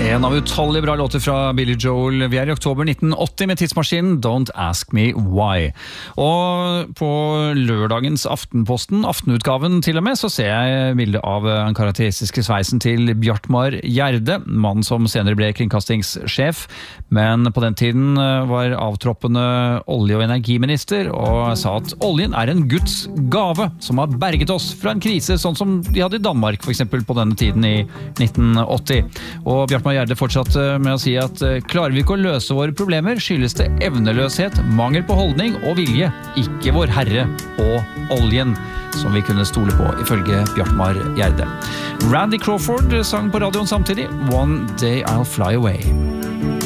En av utallige bra låter fra Billy Joel. Vi I oktober 1980 med tidsmaskinen Don't Ask Me Why. Og på lørdagens Aftenposten, aftenutgaven til og med, så ser jeg bildet av den karakteristiske sveisen til Bjartmar Gjerde, mann som senere ble kringkastingssjef, men på den tiden var avtroppende olje- og energiminister og sa at oljen en Guds gave som har berget oss fra en krise, sånn som de hadde I Danmark for eksempel på denne tiden I 1980. Og Bjartmar Gjerde fortsatte med å si at klarer vi ikke å løse våre problemer, skyldes det evneløshet, mangel på holdning og vilje, ikke vår herre og oljen, som vi kunne stole på, ifølge Bjartmar Gjerde. Randy Crawford sang på radioen samtidig, One Day I'll Fly Away.